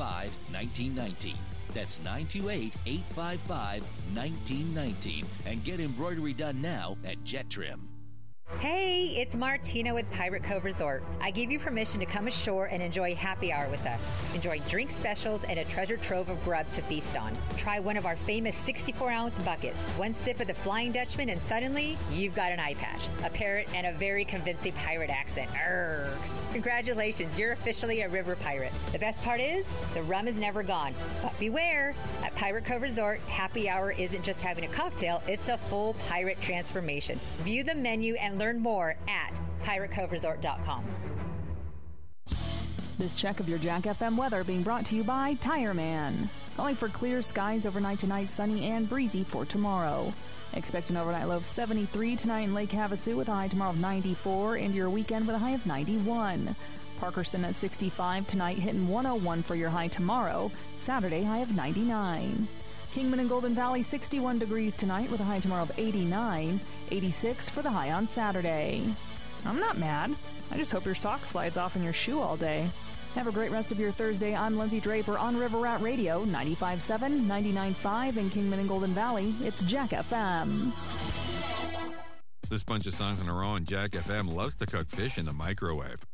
928-855-1919. That's 928-855-1919. And get embroidery done now at Jet Trim. Hey, it's Martina with Pirate Cove Resort. I give you permission to come ashore and enjoy happy hour with us. Enjoy drink specials and a treasure trove of grub to feast on. Try one of our famous 64-ounce buckets. One sip of the Flying Dutchman and suddenly you've got an eye patch, a parrot, and a very convincing pirate accent. Arrgh. Congratulations, you're officially a river pirate. The best part is, the rum is never gone. But beware, at Pirate Cove Resort, happy hour isn't just having a cocktail, it's a full pirate transformation. View the menu and learn more at piratecoveresort.com. This check of your Jack FM weather being brought to you by Tire Man. Calling for clear skies overnight tonight, sunny and breezy for tomorrow. Expect an overnight low of 73 tonight in Lake Havasu with a high tomorrow of 94, and your weekend with a high of 91. Parkerson at 65 tonight, hitting 101 for your high tomorrow. Saturday, high of 99. Kingman and Golden Valley, 61 degrees tonight with a high tomorrow of 89. 86 for the high on Saturday. I'm not mad. I just hope your sock slides off in your shoe all day. Have a great rest of your Thursday. I'm Lindsay Draper on River Rat Radio, 95.7, 99.5 in Kingman and Golden Valley. It's Jack FM. This bunch of songs in a row, and Jack FM loves to cook fish in the microwave.